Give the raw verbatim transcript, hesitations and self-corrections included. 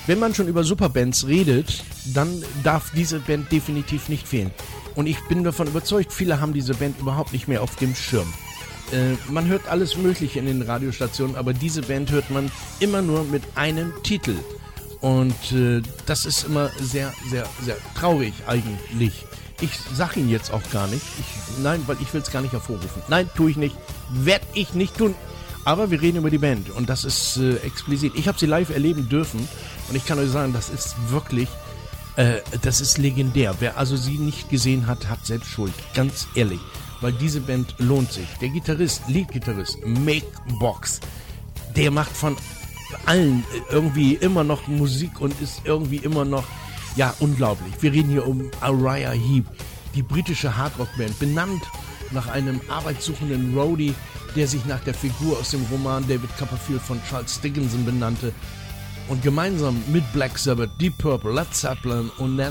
wenn man schon über Superbands redet, dann darf diese Band definitiv nicht fehlen. Und ich bin davon überzeugt, viele haben diese Band überhaupt nicht mehr auf dem Schirm. Äh, man hört alles Mögliche in den Radiostationen, aber diese Band hört man immer nur mit einem Titel. Und äh, das ist immer sehr, sehr, sehr traurig eigentlich. Ich sag ihn jetzt auch gar nicht. Ich, nein, weil ich will es gar nicht hervorrufen. Nein, tue ich nicht. Werd ich nicht tun. Aber wir reden über die Band und das ist äh, explizit. Ich habe sie live erleben dürfen und ich kann euch sagen, das ist wirklich, äh, das ist legendär. Wer also sie nicht gesehen hat, hat selbst Schuld. Ganz ehrlich. Weil diese Band lohnt sich. Der Gitarrist, Leadgitarrist, Mick Box, der macht von allen irgendwie immer noch Musik und ist irgendwie immer noch, ja, unglaublich. Wir reden hier um Uriah Heep, die britische Hardrock-Band, benannt nach einem arbeitssuchenden Roadie, der sich nach der Figur aus dem Roman David Copperfield von Charles Dickinson benannte und gemeinsam mit Black Sabbath, Deep Purple, Led Zeppelin und